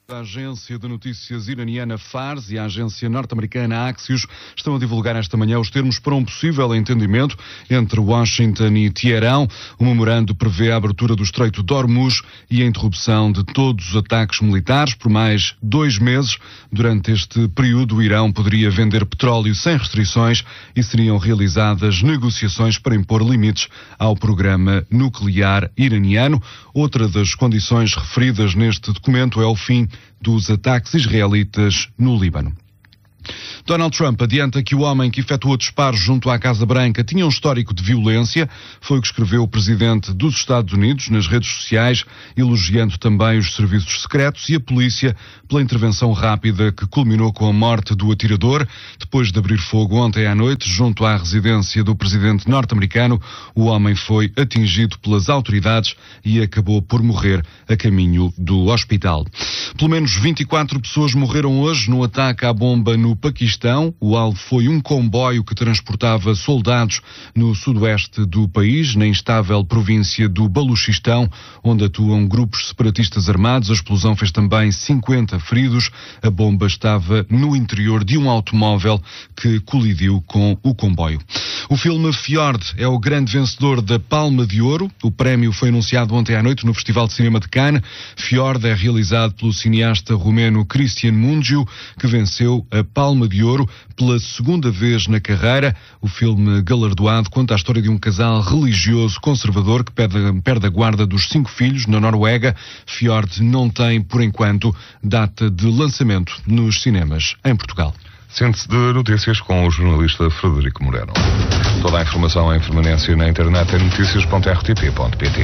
A agência de notícias iraniana Fars e a agência norte-americana Axios estão a divulgar esta manhã os termos para um possível entendimento entre Washington e Teherão. O memorando prevê a abertura do Estreito de Hormuz e a interrupção de todos os ataques militares por mais 2 meses. Durante este período, o Irão poderia vender petróleo sem restrições e seriam realizadas negociações para impor limites ao programa nuclear iraniano. Outra das condições referidas neste documento é o fim dos ataques israelitas no Líbano. Donald Trump adianta que o homem que efetuou disparos junto à Casa Branca tinha um histórico de violência. Foi o que escreveu o presidente dos Estados Unidos nas redes sociais, elogiando também os serviços secretos e a polícia pela intervenção rápida que culminou com a morte do atirador. Depois de abrir fogo ontem à noite, junto à residência do presidente norte-americano, o homem foi atingido pelas autoridades e acabou por morrer a caminho do hospital. Pelo menos 24 pessoas morreram hoje no ataque à bomba no Paquistão. O alvo foi um comboio que transportava soldados no sudoeste do país, na instável província do Baluchistão, onde atuam grupos separatistas armados. A explosão fez também 50 feridos. A bomba estava no interior de um automóvel que colidiu com o comboio. O filme Fjord é o grande vencedor da Palma de Ouro. O prémio foi anunciado ontem à noite no Festival de Cinema de Cannes. Fjord é realizado pelo cineasta romeno Cristian Mungiu, que venceu a Palma de Ouro pela segunda vez na carreira. O filme galardoado conta a história de um casal religioso conservador que perde a guarda dos 5 filhos na Noruega. Fjord não tem, por enquanto, data de lançamento nos cinemas em Portugal. Síntese de notícias com o jornalista Frederico Moreno. Toda a informação em permanência na internet em noticias.rtp.pt.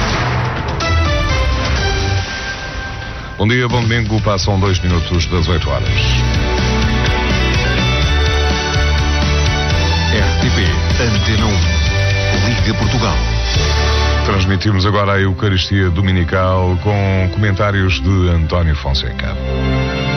Bom dia, bom domingo. Passam 2 minutos das 8 horas. RTP Antena 1, Liga Portugal. Transmitimos agora a Eucaristia Dominical com comentários de António Fonseca.